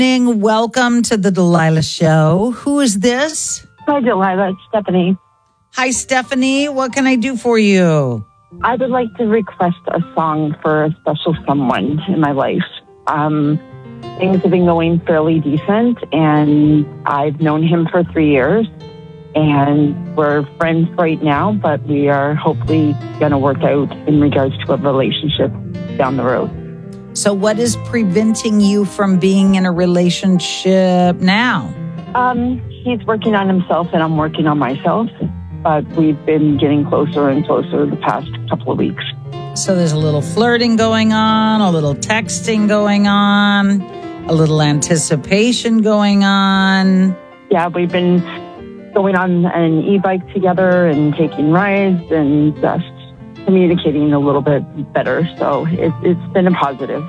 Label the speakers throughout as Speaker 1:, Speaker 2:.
Speaker 1: Welcome to the Delilah Show. Who is this?
Speaker 2: Hi, Delilah. It's Stephanie.
Speaker 1: Hi, Stephanie. What can I do for you?
Speaker 2: I would like to request a song for a special someone in my life. Things have been going fairly decent, and I've known him for 3 years, and we're friends right now, but we are hopefully going to work out in regards to a relationship down the road.
Speaker 1: So what is preventing you from being in a relationship now?
Speaker 2: He's working on himself and I'm working on myself, but we've been getting closer and closer the past couple of weeks.
Speaker 1: So there's a little flirting going on, a little texting going on, a little anticipation going on.
Speaker 2: Yeah, we've been going on an e-bike together and taking rides and just communicating a little bit better. So it's been a positive.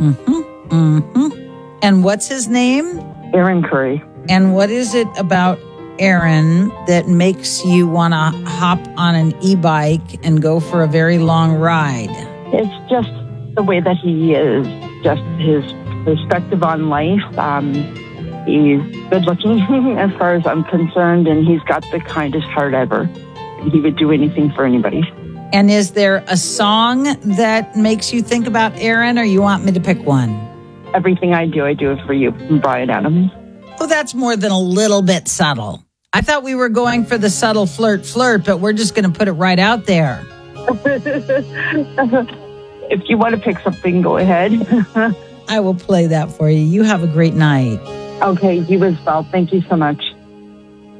Speaker 1: And what's his name?
Speaker 2: Aaron Curry.
Speaker 1: And what is it about Aaron that makes you want to hop on an e-bike and go for a very long ride?
Speaker 2: It's just the way that he is, just his perspective on life. He's good looking as far as I'm concerned, and he's got the kindest heart ever. He would do anything for anybody.
Speaker 1: And is there a song that makes you think about Aaron, or you want me to pick one?
Speaker 2: Everything I do it for you, from Bryan Adams.
Speaker 1: Oh, that's more than a little bit subtle. I thought we were going for the subtle flirt, but we're just going to put it right out there.
Speaker 2: If you want to pick something, go ahead.
Speaker 1: I will play that for you. You have a great night.
Speaker 2: Okay, you as well. Thank you so much.